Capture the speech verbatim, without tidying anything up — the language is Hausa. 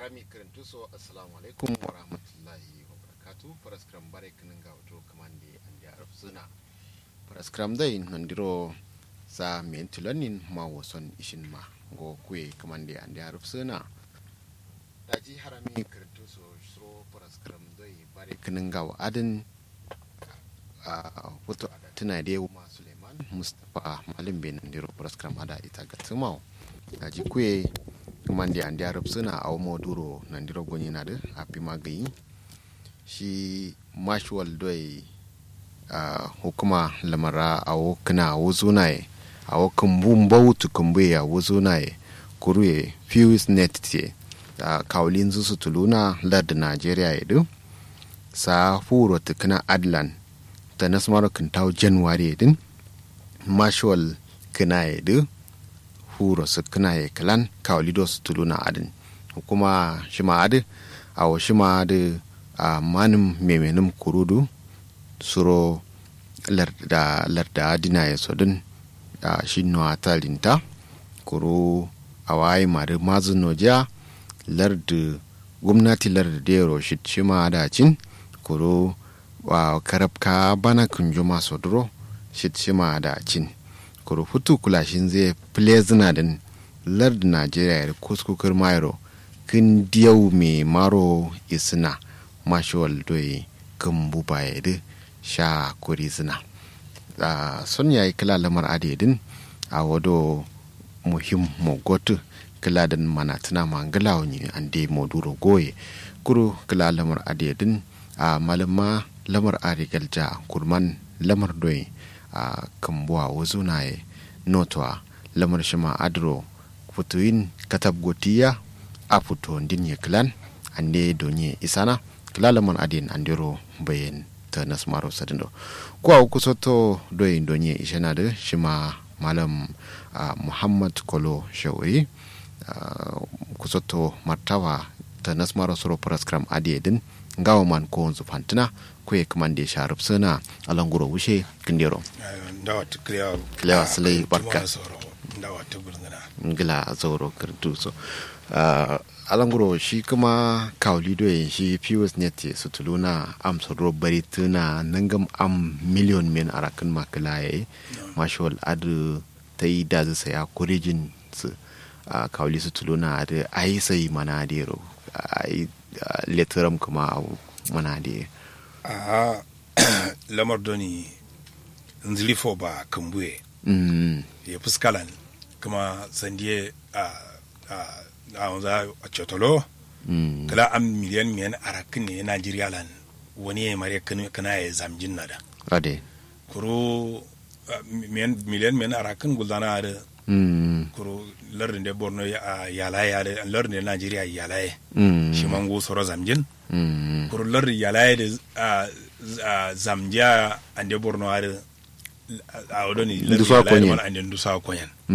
harami karantu so assalamu alaikum wa rahmatullahi wa barakatuh paraskram bare kinin ga wato kamande an da arab suna paraskram dai nandiro sa mentilanin ma wason ishin ma go kuye kamande an da arab suna daji harami karantu so so paraskram dai bare kinin ga adin a wato tana da ma Suleiman Mustafa Malim bin nandiro paraskram ada ita ga tumau daji kuye kumandi andi arab suna a moduro nandiro goni na da api magayi shi mashuwal doi uh, hukuma lamara a kana wuzunaye a wakan bumbu tukumbe ya wuzunaye kuruye fuse net te uh, kaulin su tuluna lard Nigeria yedu sa furo tukuna adlan ta nasmaro kintau January din mashuwal kana yedu huro su kana ye kalan kawlido su tuluna adin kuma shima adi awo shima adi a manim memenim kurudu suro larda larda adina ya sodin a shi no atalinta kuru awai mari mazu noja lardu gwamnati lardu dero shi shima da cin kuru wa karabka bana kunjuma sodro shi shima da cin kuru hutu kulashin zai plezina din lard Nigeria da kuskukar mayro kin diyau mai maro isina mashawal doyi kan bubaye da sha kuri zina son yayi kila lamar adedin a wado muhim mogotu kila din manatuna mangala wani an dai moduro goye kuru kila lamar adedin a malama lamar arigalja kurman lamar doyi a kambuwa wazunaye notwa lamar shima adro futuin katab gotiya a futo dinye klan ande donye isana kala lamar adin andero bayen ta nasmaro sadindo kwa kusoto doyin donye ishana da shima malam uh, Muhammad Kolo Shawi uh, kusoto martawa ta nasmaro soro paraskram adedin ngawo man ko zufantina kuye kamande sharif suna alanguro wushe kindero ndawa tukliya kliya sale barka ndawa tugurna ngila zoro kirtu so uh, alanguro shi kuma kaulido yin shi fuse net su tuluna am sodro bari tuna nangam am million men arakan makilaye no. Mashwal adu tai da za saya kurijin su uh, kauli su tuluna da ai sai mana dero ai uh, letteram kuma mana de a lamar doni nzilifo ba kambuye mm. ya fuskalan kuma sandiye a a a wanza a cotolo mm. kala am miliyan miyan arakin ne Nigeria lan wani ya mare kana ya zamjin nada ade kuro miyan miliyan miyan arakin gulzana da mm. kuro lardin da Borno ya yalaye da lardin da Nigeria yalaye mm. shi mango soro zamjin mm. kuro lardin yalaye da zamja ande Borno da a wadoni lardin yalaye da wani ande dusa konyan